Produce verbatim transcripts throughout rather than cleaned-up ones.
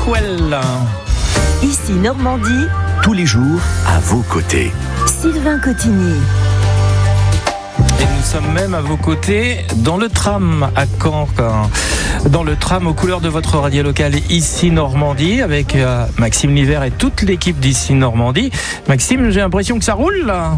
Rockwell. Ici Normandie, tous les jours à vos côtés. Sylvain Cotigny. Et nous sommes même à vos côtés dans le tram à Caen. Dans le tram aux couleurs de votre radio locale Ici Normandie avec euh, Maxime Livert et toute l'équipe d'Ici Normandie. Maxime, j'ai l'impression que ça roule là.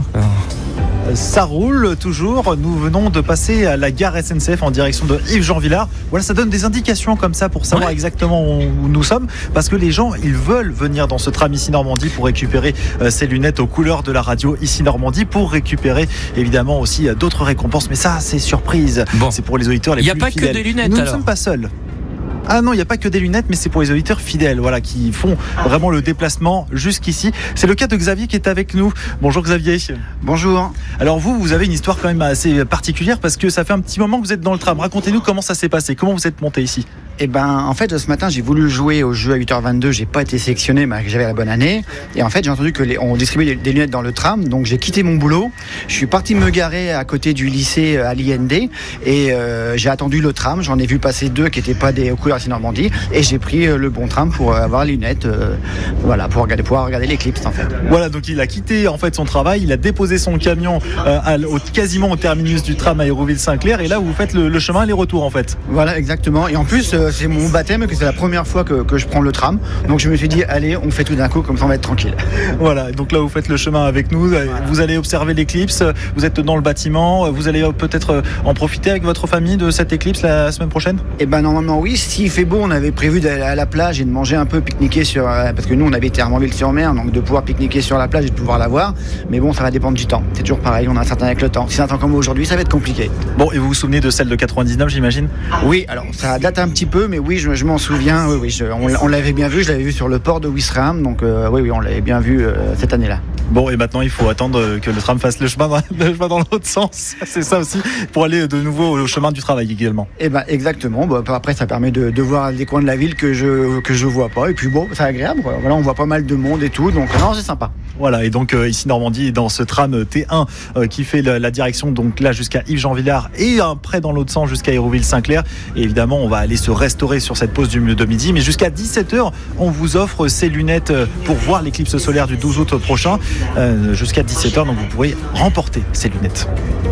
Ça roule toujours. Nous venons de passer à la gare S N C F en direction de Yves-Jean-Villard. Voilà, ça donne des indications comme ça pour savoir ouais. exactement où nous sommes. Parce que les gens, ils veulent venir dans ce tram Ici Normandie pour récupérer euh, ces lunettes aux couleurs de la radio Ici Normandie, pour récupérer évidemment aussi euh, d'autres récompenses. Mais ça, c'est surprise. Bon. C'est pour les auditeurs les plus fidèles. Il n'y a pas que des lunettes. Nous alors. ne sommes pas seuls. Ah non, il n'y a pas que des lunettes, mais c'est pour les auditeurs fidèles, voilà, qui font vraiment le déplacement jusqu'ici. C'est le cas de Xavier qui est avec nous. Bonjour Xavier. Bonjour. Alors vous, vous avez une histoire quand même assez particulière parce que ça fait un petit moment que vous êtes dans le tram. Racontez-nous comment ça s'est passé, comment vous êtes monté ici. Eh ben, en fait, ce matin, j'ai voulu jouer au jeu à huit heures vingt-deux. J'ai pas été sélectionné, mais j'avais la bonne année. Et en fait, j'ai entendu que les, on distribuait des lunettes dans le tram. Donc, j'ai quitté mon boulot. Je suis parti me garer à côté du lycée à l'I N D. Et euh, j'ai attendu le tram. J'en ai vu passer deux qui n'étaient pas des aux couleurs Ici Normandie. Et j'ai pris le bon tram pour avoir les lunettes. Euh, voilà, pour regarder, pouvoir regarder l'éclipse, en fait. Voilà, donc il a quitté en fait son travail. Il a déposé son camion euh, à, au, quasiment au terminus du tram à Hérouville-Saint-Clair. Et là, vous faites le, le chemin aller-retour, en fait. Voilà, exactement. Et en plus, euh, c'est mon baptême. Que c'est la première fois que, que je prends le tram, donc je me suis dit allez, on fait tout d'un coup, comme ça on va être tranquille. Voilà, donc là vous faites le chemin avec nous, voilà. Vous allez observer l'éclipse, vous êtes dans le bâtiment, vous allez peut-être en profiter avec votre famille de cette éclipse la semaine prochaine. Eh ben normalement oui, s'il fait beau, on avait prévu d'aller à la plage et de manger un peu, pique-niquer sur, parce que nous on avait été à Armenville-sur-Mer, donc de pouvoir pique-niquer sur la plage et de pouvoir la voir, mais bon ça va dépendre du temps, c'est toujours pareil, on a un certain avec le temps, si c'est un temps comme aujourd'hui ça va être compliqué. Bon, et vous vous souvenez de celle de quatre-vingt-dix-neuf, j'imagine? Oui, alors ça date un petit peu, mais oui je, je m'en souviens, oui, oui je, on, on l'avait bien vu, je l'avais vu sur le port de Ouistreham, donc euh, oui, oui, on l'avait bien vu euh, cette année-là. Bon, et maintenant il faut attendre que le tram fasse le chemin dans, le chemin dans l'autre sens, c'est ça aussi, pour aller de nouveau au chemin du travail également. Eh ben exactement, bon, après ça permet de, de voir des coins de la ville que je que je vois pas, et puis bon, c'est agréable, quoi. Voilà, on voit pas mal de monde et tout, donc non, c'est sympa. Voilà, et donc euh, ici Normandie, dans ce tram T un euh, qui fait la, la direction donc là jusqu'à Yves-Jean-Villard et après dans l'autre sens jusqu'à Hérouville-Saint-Clair. Et évidemment, on va aller se restaurer sur cette pause du, de midi, mais jusqu'à dix-sept heures, on vous offre ces lunettes pour voir l'éclipse solaire du douze août prochain, euh, jusqu'à dix-sept heures, donc vous pourrez remporter ces lunettes.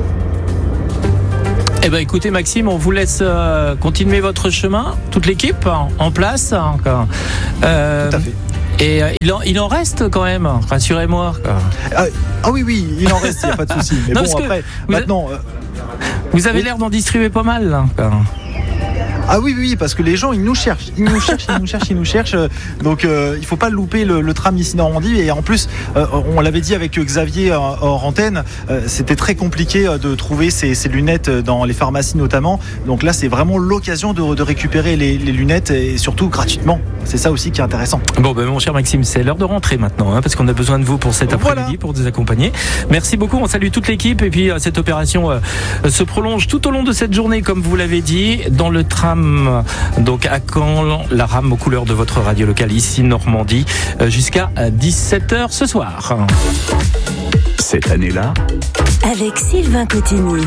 Eh ben écoutez Maxime, on vous laisse euh, continuer votre chemin, toute l'équipe en place. Euh, Tout à fait. Et euh, il, en, il en reste quand même, rassurez-moi. Ah, ah oui, oui, il en reste, il n'y a pas de souci. Mais non, bon, après, vous maintenant... A... Euh... Vous avez oui. l'air d'en distribuer pas mal, là. Ah oui, oui, parce que les gens, ils nous cherchent, ils nous cherchent, ils nous cherchent, ils nous cherchent. Donc, euh, il faut pas louper le, le tram Ici Normandie. Et en plus, euh, on l'avait dit avec Xavier hors antenne, euh, c'était très compliqué de trouver ces, ces lunettes dans les pharmacies notamment. Donc là, c'est vraiment l'occasion de, de récupérer les, les lunettes et surtout gratuitement. C'est ça aussi qui est intéressant. Bon, ben mon cher Maxime, c'est l'heure de rentrer maintenant, hein, parce qu'on a besoin de vous pour cet après-midi, voilà. pour nous accompagner. Merci beaucoup, on salue toute l'équipe. Et puis, euh, cette opération euh, se prolonge tout au long de cette journée, comme vous l'avez dit, dans le tram. Donc à Caen, la rame aux couleurs de votre radio locale Ici Normandie, jusqu'à dix-sept heures ce soir. Cette année-là, avec Sylvain Cotigny.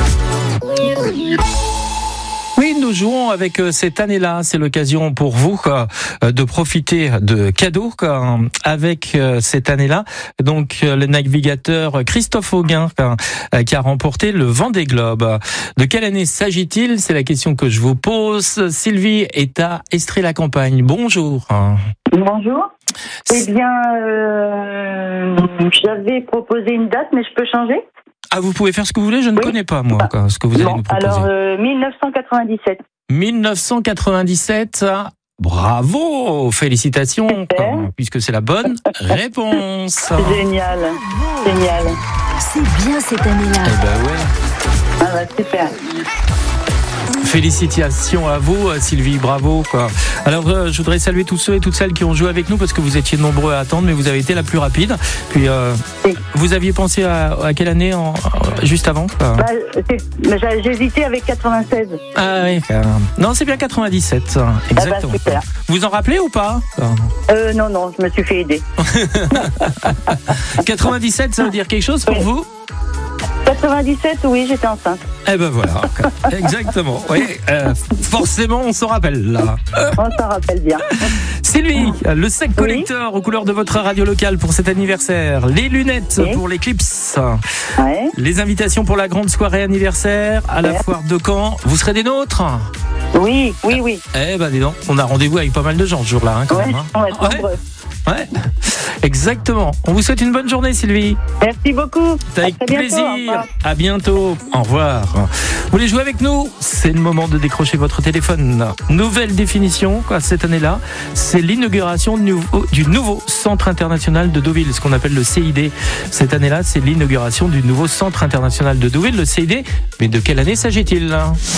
Oui, nous jouons avec cette année-là. C'est l'occasion pour vous de profiter de cadeaux avec cette année-là. Donc, le navigateur Christophe Auguin qui a remporté le Vendée Globe. De quelle année s'agit-il? C'est la question que je vous pose. Sylvie est à Estrée-la-Campagne. Bonjour. Bonjour. Eh bien, euh, j'avais proposé une date, mais je peux changer? Ah, vous pouvez faire ce que vous voulez, je ne oui. connais pas, moi, quoi, ce que vous bon, allez nous proposer. Alors, euh, dix-neuf cent quatre-vingt-dix-sept. dix-neuf cent quatre-vingt-dix-sept, bravo, félicitations, puisque c'est la bonne réponse. Génial, génial. C'est bien cette année-là. Eh ben ouais. Ah bah super. Félicitations à vous, Sylvie, bravo, quoi. Alors, euh, je voudrais saluer tous ceux et toutes celles qui ont joué avec nous parce que vous étiez nombreux à attendre, mais vous avez été la plus rapide. Puis, euh, oui. Vous aviez pensé à, à quelle année en, juste avant? bah, J'ai hésité avec quatre-vingt-seize. Ah oui, euh, non, c'est bien quatre-vingt-dix-sept, exactement. Ah bah, super. Vous en rappelez ou pas? euh, Non, non, je me suis fait aider. quatre-vingt-dix-sept, ça veut dire quelque chose pour oui. vous? quatre-vingt-dix-sept, oui, j'étais enceinte. Eh ben voilà, exactement. Oui, euh, forcément, on s'en rappelle là. On s'en rappelle bien. Sylvie, le sac collector oui. aux couleurs de votre radio locale pour cet anniversaire, les lunettes oui. pour l'Eclipse, ouais. les invitations pour la grande soirée anniversaire à la ouais. foire de Caen. Vous serez des nôtres ? Oui, oui, oui. Eh ben dis donc, on a rendez-vous avec pas mal de gens ce jour-là, hein, quand ouais, même. Hein. On va être nombreux. Ouais, exactement. On vous souhaite une bonne journée, Sylvie. Merci beaucoup. Avec à plaisir. À bientôt. Au revoir. Vous voulez jouer avec nous ? C'est le moment de décrocher votre téléphone. Nouvelle définition, quoi, cette année-là, c'est l'inauguration du nouveau, du nouveau Centre international de Deauville, ce qu'on appelle le C I D. Cette année-là, c'est l'inauguration du nouveau Centre international de Deauville, le C I D. Mais de quelle année s'agit-il ?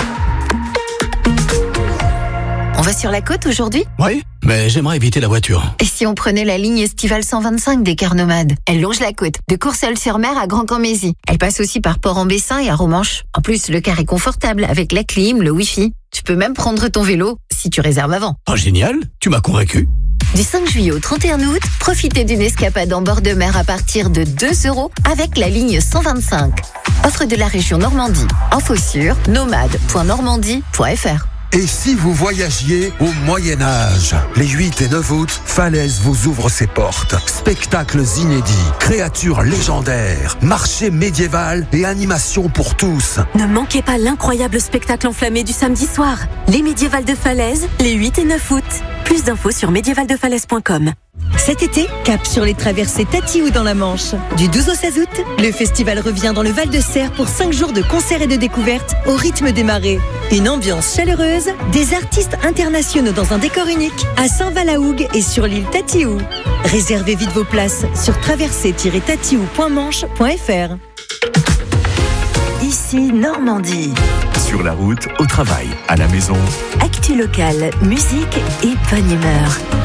On va sur la côte aujourd'hui ? Oui, mais j'aimerais éviter la voiture. Et si on prenait la ligne estivale cent vingt-cinq des cars nomades ? Elle longe la côte, de Courseulles-sur-Mer à Grand-Camp-Mézy. Elle passe aussi par Port-en-Bessin et à Romanche. En plus, le car est confortable avec la clim, le wifi. Tu peux même prendre ton vélo si tu réserves avant. Oh génial, tu m'as convaincu. Du cinq juillet au trente et un août, profitez d'une escapade en bord de mer à partir de deux euros avec la ligne cent vingt-cinq. Offre de la région Normandie. Info sur nomade point normandie point f r. Et si vous voyagiez au Moyen-Âge ? Les huit et neuf août, Falaise vous ouvre ses portes. Spectacles inédits, créatures légendaires, marché médiéval et animations pour tous. Ne manquez pas l'incroyable spectacle enflammé du samedi soir. Les médiévals de Falaise, les huit et neuf août. Plus d'infos sur médiéval de falaise point com. Cet été, cap sur les traversées Tatiou dans la Manche. Du douze au seize août, le festival revient dans le Val-de-Serre pour cinq jours de concerts et de découvertes au rythme des marées. Une ambiance chaleureuse, des artistes internationaux dans un décor unique à Saint-Val-à-Hougue et sur l'île Tatiou. Réservez vite vos places sur traversée tiret tatiou point manche point f r. Ici Normandie. Sur la route, au travail, à la maison. Actu locale, musique et bonne humeur.